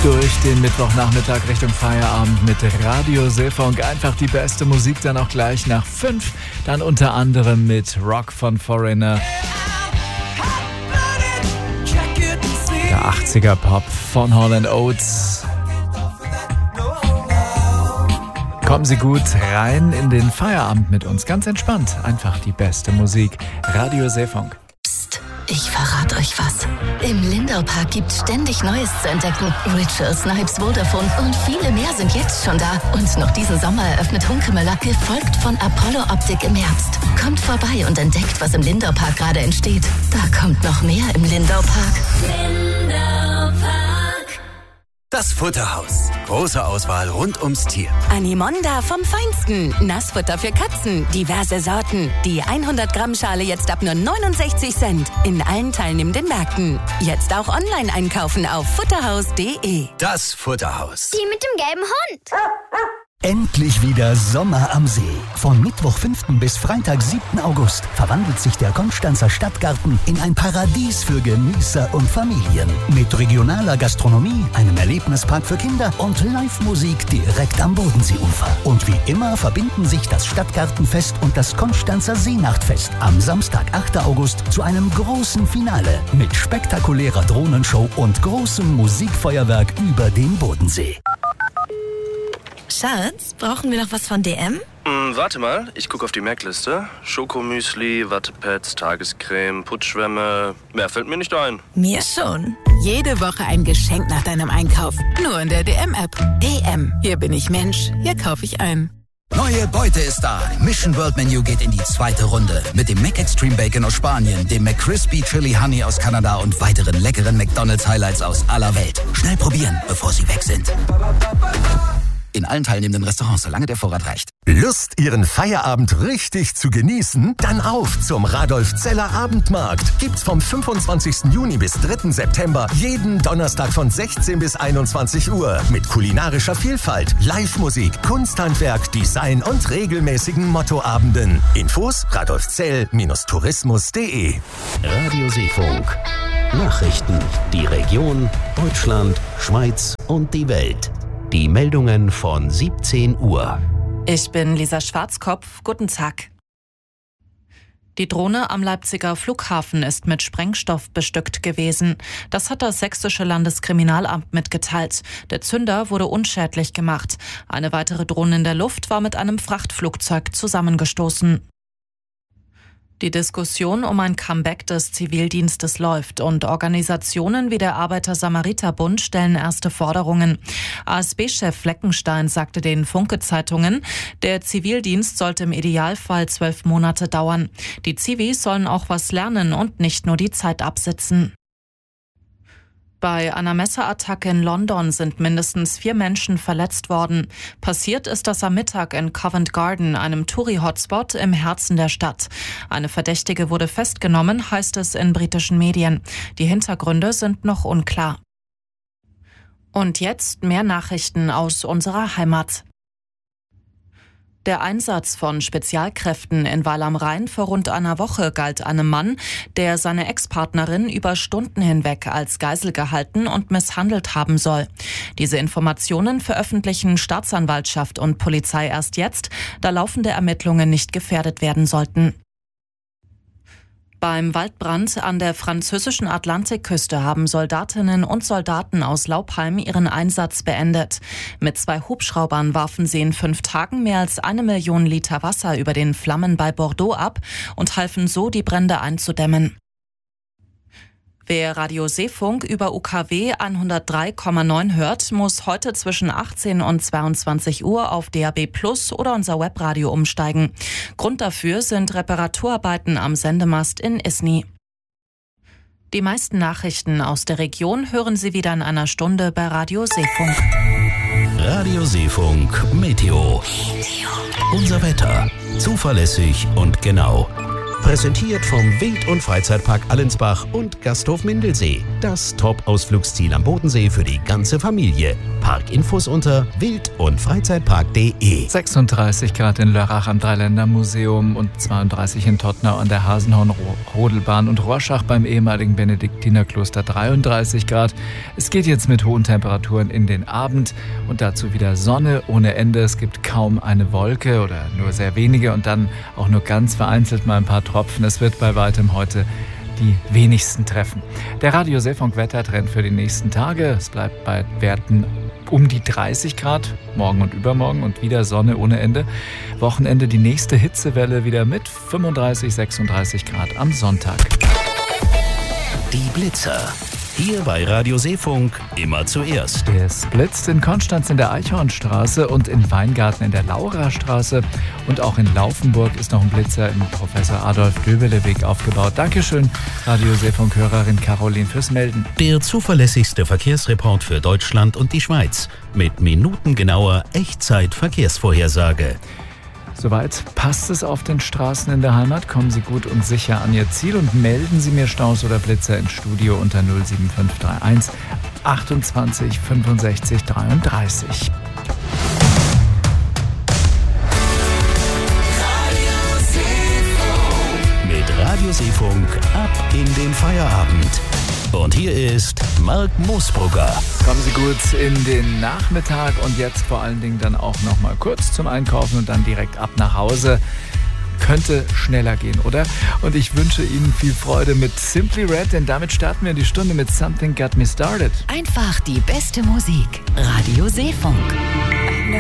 durch den Mittwochnachmittag Richtung Feierabend mit Radio Seefunk. Einfach die beste Musik, dann auch gleich nach 5. Dann unter anderem mit Rock von Foreigner. Der 80er Pop von Hall & Oates. Kommen Sie gut rein in den Feierabend mit uns. Ganz entspannt. Einfach die beste Musik. Radio Seefunk. Psst, ich verrate euch was. Im Lindau Park gibt's ständig Neues zu entdecken. Ritual, Snipes, Vodafone und viele mehr sind jetzt schon da. Und noch diesen Sommer eröffnet Hunkemöller, gefolgt von Apollo Optik im Herbst. Kommt vorbei und entdeckt, was im Lindau Park gerade entsteht. Da kommt noch mehr im Lindau Park. Lindau Park. Das Futterhaus. Große Auswahl rund ums Tier. Animonda vom Feinsten. Nassfutter für Katzen. Diverse Sorten. Die 100 Gramm Schale jetzt ab nur 69 Cent. In allen teilnehmenden Märkten. Jetzt auch online einkaufen auf futterhaus.de. Das Futterhaus. Die mit dem gelben Hund. Endlich wieder Sommer am See. Von Mittwoch 5. bis Freitag 7. August verwandelt sich der Konstanzer Stadtgarten in ein Paradies für Genießer und Familien. Mit regionaler Gastronomie, einem Erlebnispark für Kinder und Live-Musik direkt am Bodenseeufer. Und wie immer verbinden sich das Stadtgartenfest und das Konstanzer Seenachtfest am Samstag, 8. August zu einem großen Finale mit spektakulärer Drohnenshow und großem Musikfeuerwerk über den Bodensee. Schatz, brauchen wir noch was von DM? Warte mal, ich gucke auf die Merkliste. Schokomüsli, Wattepads, Tagescreme, Putzschwämme. Mehr fällt mir nicht ein. Mir schon. Jede Woche ein Geschenk nach deinem Einkauf. Nur in der DM-App. DM. Hier bin ich Mensch. Hier kaufe ich ein. Neue Beute ist da. Mission World Menu geht in die 2. Runde. Mit dem McExtreme Bacon aus Spanien, dem McCrispy Chili Honey aus Kanada und weiteren leckeren McDonald's Highlights aus aller Welt. Schnell probieren, bevor sie weg sind. In allen teilnehmenden Restaurants, solange der Vorrat reicht. Lust, Ihren Feierabend richtig zu genießen? Dann auf zum Radolf-Zeller Abendmarkt. Gibt's vom 25. Juni bis 3. September jeden Donnerstag von 16 bis 21 Uhr. Mit kulinarischer Vielfalt, Live-Musik, Kunsthandwerk, Design und regelmäßigen Mottoabenden. Infos radolfzell-tourismus.de. Radio Seefunk. Nachrichten. Die Region, Deutschland, Schweiz und die Welt. Die Meldungen von 17 Uhr. Ich bin Lisa Schwarzkopf. Guten Tag. Die Drohne am Leipziger Flughafen ist mit Sprengstoff bestückt gewesen. Das hat das Sächsische Landeskriminalamt mitgeteilt. Der Zünder wurde unschädlich gemacht. Eine weitere Drohne in der Luft war mit einem Frachtflugzeug zusammengestoßen. Die Diskussion um ein Comeback des Zivildienstes läuft und Organisationen wie der Arbeiter-Samariter-Bund stellen erste Forderungen. ASB-Chef Fleckenstein sagte den Funke-Zeitungen, der Zivildienst sollte im Idealfall 12 Monate dauern. Die Zivis sollen auch was lernen und nicht nur die Zeit absitzen. Bei einer Messerattacke in London sind mindestens 4 Menschen verletzt worden. Passiert ist das am Mittag in Covent Garden, einem Touri-Hotspot im Herzen der Stadt. Eine Verdächtige wurde festgenommen, heißt es in britischen Medien. Die Hintergründe sind noch unklar. Und jetzt mehr Nachrichten aus unserer Heimat. Der Einsatz von Spezialkräften in Weil am Rhein vor rund einer Woche galt einem Mann, der seine Ex-Partnerin über Stunden hinweg als Geisel gehalten und misshandelt haben soll. Diese Informationen veröffentlichen Staatsanwaltschaft und Polizei erst jetzt, da laufende Ermittlungen nicht gefährdet werden sollten. Beim Waldbrand an der französischen Atlantikküste haben Soldatinnen und Soldaten aus Laupheim ihren Einsatz beendet. Mit 2 Hubschraubern warfen sie in 5 Tagen mehr als 1 Million Liter Wasser über den Flammen bei Bordeaux ab und halfen so, die Brände einzudämmen. Wer Radio Seefunk über UKW 103,9 hört, muss heute zwischen 18 und 22 Uhr auf DAB+ oder unser Webradio umsteigen. Grund dafür sind Reparaturarbeiten am Sendemast in Isny. Die meisten Nachrichten aus der Region hören Sie wieder in einer Stunde bei Radio Seefunk. Radio Seefunk Meteo. Unser Wetter. Zuverlässig und genau. Präsentiert vom Wild- und Freizeitpark Allensbach und Gasthof Mindelsee. Das Top-Ausflugsziel am Bodensee für die ganze Familie. Parkinfos unter wild- und freizeitpark.de. 36 Grad in Lörrach am Dreiländermuseum und 32 in Tottnau an der Hasenhorn-Rodelbahn und Rorschach beim ehemaligen Benediktinerkloster 33 Grad. Es geht jetzt mit hohen Temperaturen in den Abend und dazu wieder Sonne ohne Ende. Es gibt kaum eine Wolke oder nur sehr wenige und dann auch nur ganz vereinzelt mal ein paar Tropfen. Es wird bei weitem heute die wenigsten treffen. Der Radio Seefunk-Wettertrend für die nächsten Tage. Es bleibt bei Werten um die 30 Grad, morgen und übermorgen und wieder Sonne ohne Ende. Wochenende die nächste Hitzewelle wieder mit 35, 36 Grad am Sonntag. Die Blitzer. Hier bei Radio Seefunk immer zuerst. Es blitzt in Konstanz in der Eichhornstraße und in Weingarten in der Laurastraße. Und auch in Laufenburg ist noch ein Blitzer im Professor Adolf Döbele-Weg aufgebaut. Dankeschön, Radio Seefunk-Hörerin Caroline, fürs Melden. Der zuverlässigste Verkehrsreport für Deutschland und die Schweiz. Mit minutengenauer Echtzeit-Verkehrsvorhersage. Soweit passt es auf den Straßen in der Heimat. Kommen Sie gut und sicher an Ihr Ziel und melden Sie mir Staus oder Blitzer ins Studio unter 07531 28 65 33. Mit Radio Seefunk ab in den Feierabend. Und hier ist Marc Moosbrugger. Kommen Sie gut in den Nachmittag und jetzt vor allen Dingen dann auch noch mal kurz zum Einkaufen und dann direkt ab nach Hause. Könnte schneller gehen, oder? Und ich wünsche Ihnen viel Freude mit Simply Red, denn damit starten wir die Stunde mit Something Got Me Started. Einfach die beste Musik. Radio Seefunk.